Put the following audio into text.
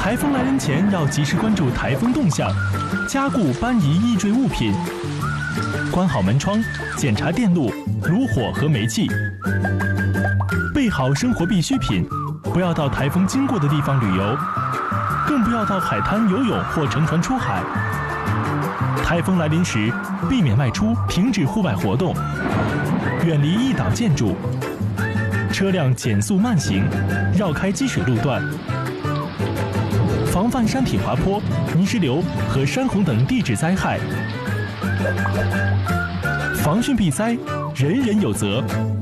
台风来临前要及时关注台风动向，加固搬移易坠物品，关好门窗，检查电路、炉火和煤气，备好生活必需品，不要到台风经过的地方旅游，更不要到海滩游泳或乘船出海。台风来临时，避免外出，停止户外活动，远离易倒建筑，车辆减速慢行，绕开积水路段，防范山体滑坡、泥石流和山洪等地质灾害。防汛避灾，人人有责。